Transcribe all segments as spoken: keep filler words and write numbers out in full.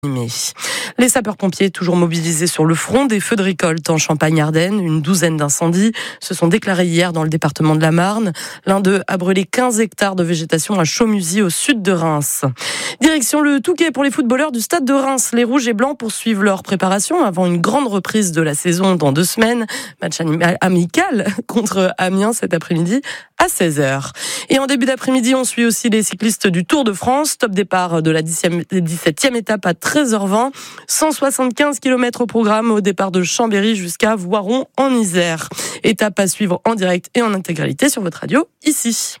Les sapeurs-pompiers toujours mobilisés sur le front, des feux de récolte en Champagne-Ardenne. Une douzaine d'incendies se sont déclarés hier dans le département de la Marne. L'un d'eux a brûlé quinze hectares de végétation à Chaumusy, au sud de Reims. Direction le Touquet pour les footballeurs du stade de Reims. Les Rouges et Blancs poursuivent leur préparation avant une grande reprise de la saison dans deux semaines. Match amical contre Amiens cet après-midi à seize heures. Et en début d'après-midi, on suit aussi les cyclistes du Tour de France. Top départ de la dix-septième étape à treize heures vingt. cent soixante-quinze kilomètres au programme au départ de Chambéry jusqu'à Voiron en Isère. Étape à suivre en direct et en intégralité sur votre radio ici.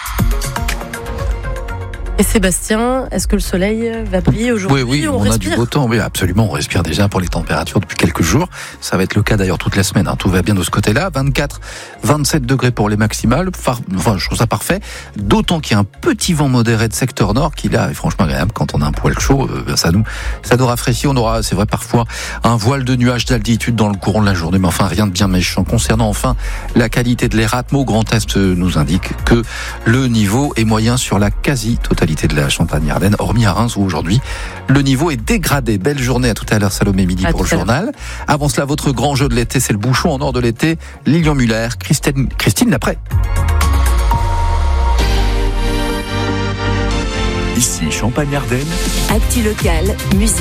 Et Sébastien, est-ce que le soleil va briller aujourd'hui ? Oui, oui, on, on a respire. du beau temps. Oui, absolument, on respire déjà pour les températures depuis quelques jours. Ça va être le cas d'ailleurs toute la semaine. Hein. Tout va bien de ce côté-là. vingt-quatre, vingt-sept degrés pour les maximales. Enfin, je trouve ça parfait. D'autant qu'il y a un petit vent modéré de secteur nord qui là est franchement agréable. Quand on a un poil chaud, euh, ça nous, ça nous rafraîchit. On aura, c'est vrai, parfois un voile de nuages d'altitude dans le courant de la journée, mais enfin rien de bien méchant. Concernant enfin la qualité de l'air, Atmo Grand Est nous indique que le niveau est moyen sur la quasi-totalité de la Champagne-Ardenne, hormis à Reims où aujourd'hui le niveau est dégradé. Belle journée, à tout à l'heure, Salomé Midi à pour le journal. Avant cela, votre grand jeu de l'été, c'est le bouchon en or de l'été. Lilian Muller, Christine, Christine Lapré. Ici Champagne-Ardenne. Actu locale, musique.